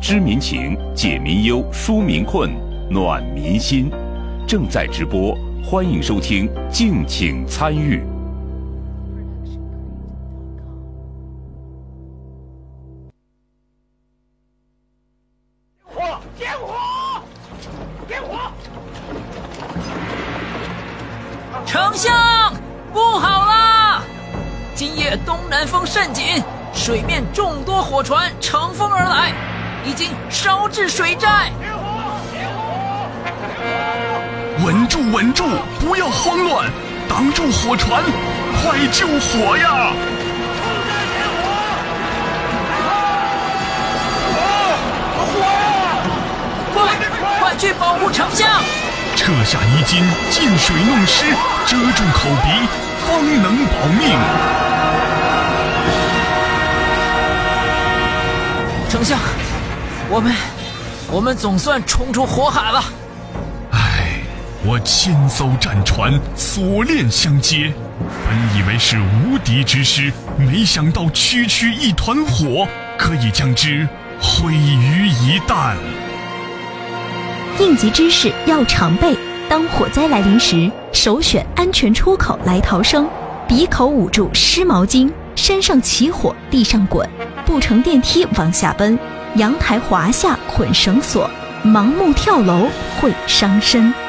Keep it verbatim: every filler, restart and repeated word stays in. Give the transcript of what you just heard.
知民情，解民忧，纾民困，暖民心。正在直播，欢迎收听，敬请参与。 火！点火！点火！ 丞相，不好啦！今夜东南风甚紧，水面众多火船乘风而来，已经烧至水寨。 稳住，稳住，不要慌乱，挡住火船，快救火呀！ 快，快去保护丞相！ 撤下衣襟，进水弄湿，遮住口鼻，方能保命。 丞相，我们，我们总算冲出火海了。 唉，我千艘战船锁链相接，本以为是无敌之师，没想到区区一团火，可以将之毁于一旦。 应急知识要常备，当火灾来临时，首选安全出口来逃生，鼻口捂住湿毛巾，身上起火地上滚，不乘电梯往下奔，阳台滑下捆绳索，盲目跳楼会伤身。